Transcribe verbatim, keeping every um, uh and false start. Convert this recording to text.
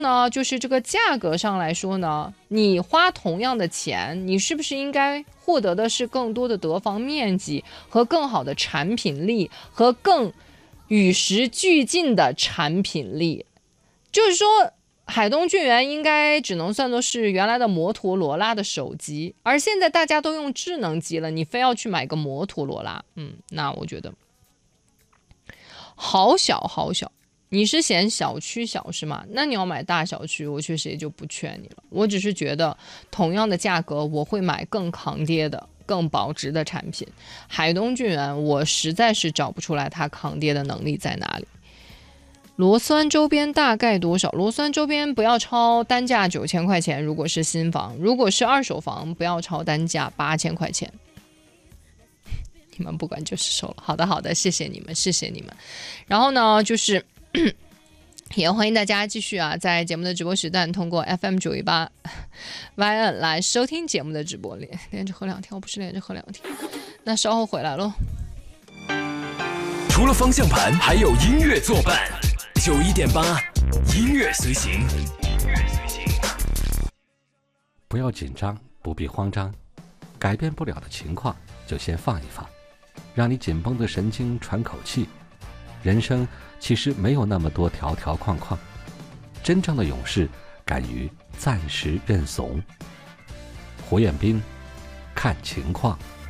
呢，就是这个价格上来说呢，你花同样的钱，你是不是应该获得的是更多的得房面积和更好的产品力和更与时俱进的产品力？就是说，海东骏源应该只能算作是原来的摩托罗拉的手机，而现在大家都用智能机了，你非要去买个摩托罗拉，嗯，那我觉得好小好小。你是嫌小区小是吗？那你要买大小区，我确实也就不劝你了。我只是觉得同样的价格，我会买更抗跌的、更保值的产品。海东骏源，我实在是找不出来它抗跌的能力在哪里。螺栓周边大概多少？螺栓周边不要超单价九千块钱，如果是新房；如果是二手房，不要超单价八千块钱。你们不管就是收了。好的，好的，谢谢你们，谢谢你们。然后呢，就是。也欢迎大家继续啊，在节目的直播时段通过 F M 九一八 Y N 来收听节目的直播，连连着喝两天，我不是连着喝两天，那稍后回来喽。 除了方向盘，还有音乐作伴，九一点八，音乐随行。 不要紧张，不必慌张，改变不了的情况就先放一放，让你紧绷的神经喘口气。人生其实没有那么多条条框框，真正的勇士敢于暂时认怂。胡彦斌，看情况。